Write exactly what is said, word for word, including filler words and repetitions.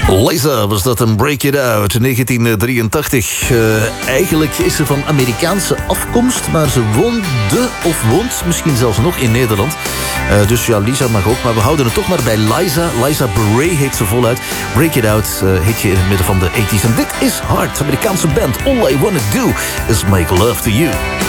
Liza was dat een Break It Out, negentien drieëntachtig. Uh, eigenlijk is ze van Amerikaanse afkomst, maar ze woonde of woont misschien zelfs nog in Nederland. Uh, dus ja, Lisa mag ook, maar we houden het toch maar bij Liza. Liza Beret heet ze voluit. Break It Out uh, hitje in het midden van de tachtiger. En dit is Hard, Amerikaanse band. All I Wanna Do Is Make Love To You.